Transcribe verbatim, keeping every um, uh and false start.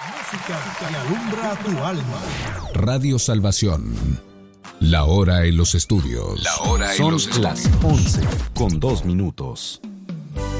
Música que alumbra tu alma. Radio Salvación. La hora en los estudios. La hora en Son los estudios. las once con dos minutos.